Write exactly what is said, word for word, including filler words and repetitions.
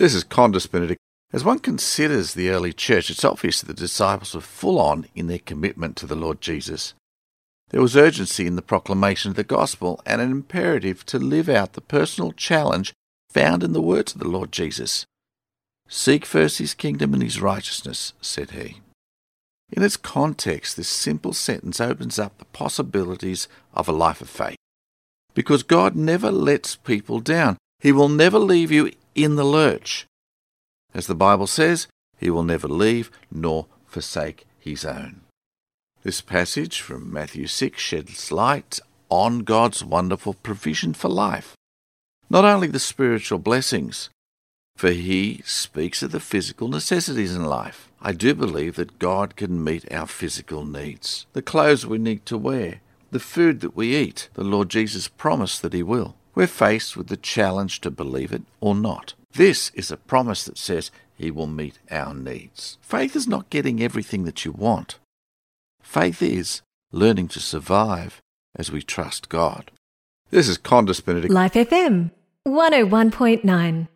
This is Condis Benedict. As one considers the early church, it's obvious that the disciples were full on in their commitment to the Lord Jesus. There was urgency in the proclamation of the gospel and an imperative to live out the personal challenge found in the words of the Lord Jesus. "Seek first his kingdom and his righteousness," said he. In its context, this simple sentence opens up the possibilities of a life of faith. Because God never lets people down. He will never leave you in the lurch. As the Bible says, he will never leave nor forsake his own. This passage from Matthew six sheds light on God's wonderful provision for life. Not only the spiritual blessings, for he speaks of the physical necessities in life. I do believe that God can meet our physical needs. The clothes we need to wear, the food that we eat, the Lord Jesus promised that he will. We're faced with the challenge to believe it or not. This is a promise that says he will meet our needs. Faith is not getting everything that you want. Faith is learning to survive as we trust God. This is Condis Benedict. Life F M, one oh one point nine.